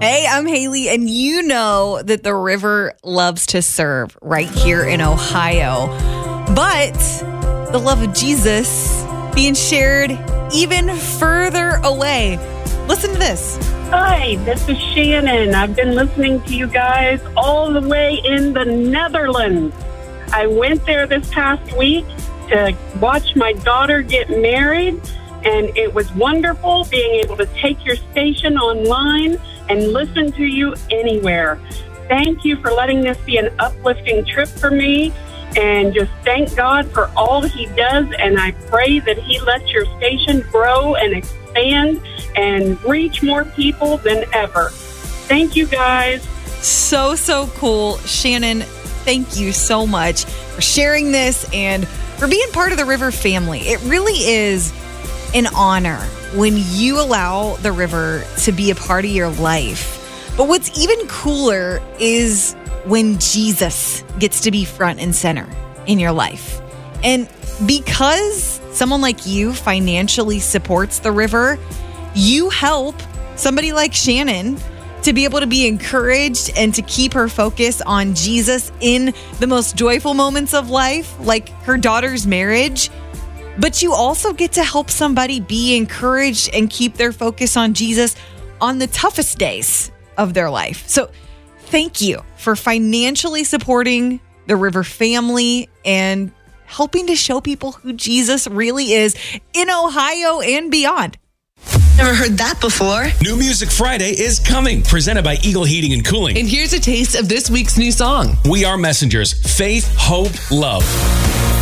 Hey, I'm Haley, and you know that the river loves to serve right here in Ohio. But the love of Jesus being shared even further away. Listen to this. Hi, this is Shannon. I've been listening to you guys all the way in the Netherlands. I went there this past week to watch my daughter get married, and it was wonderful being able to take your station online and listen to you anywhere. Thank you for letting this be an uplifting trip for me, and just thank God for all he does, and I pray that he lets your station grow and expand and reach more people than ever. Thank you, guys. So cool. Shannon, thank you so much for sharing this and for being part of the River family. It really is an honor when you allow the river to be a part of your life. But what's even cooler is when Jesus gets to be front and center in your life. And because someone like you financially supports the river, you help somebody like Shannon to be able to be encouraged and to keep her focus on Jesus in the most joyful moments of life, like her daughter's marriage. But you also get to help somebody be encouraged and keep their focus on Jesus on the toughest days of their life. So thank you for financially supporting the River family and helping to show people who Jesus really is in Ohio and beyond. Never heard that before. New Music Friday is coming, presented by Eagle Heating and Cooling. And here's a taste of this week's new song. We Are Messengers, Faith, Hope, Love.